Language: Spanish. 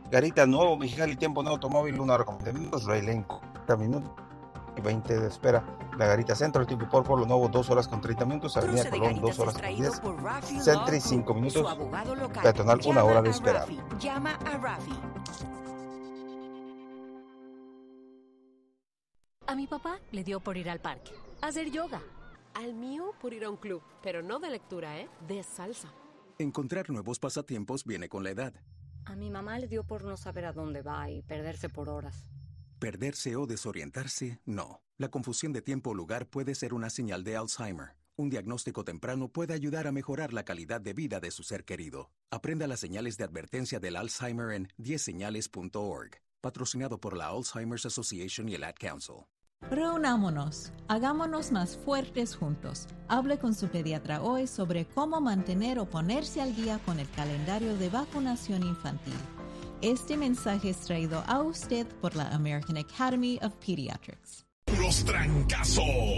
Garita Nuevo, Mexicali, tiempo no automóvil, 1 hora con 20 minutos, Railén, 40 minutos y 20 de espera. La Garita Centro, el tiempo por lo nuevo, 2 horas con 30 minutos, Avenida Cruce de Colón, Garitas 2 horas es con traído 10, por Rafi Centro Law 5 Group, su minutos, abogado local. peatonal 1 hora de espera. Llama a Rafi. A mi papá le dio por ir al parque, a hacer yoga. Al mío por ir a un club, pero no de lectura, de salsa. Encontrar nuevos pasatiempos viene con la edad. A mi mamá le dio por no saber a dónde va y perderse por horas. Perderse o desorientarse, no. La confusión de tiempo o lugar puede ser una señal de Alzheimer. Un diagnóstico temprano puede ayudar a mejorar la calidad de vida de su ser querido. Aprenda las señales de advertencia del Alzheimer en 10señales.org. Patrocinado por la Alzheimer's Association y el Ad Council. Reunámonos, hagámonos más fuertes juntos. Hable con su pediatra hoy sobre cómo mantener o ponerse al día con el calendario de vacunación infantil. Este mensaje es traído a usted por la American Academy of Pediatrics. Los trancazos.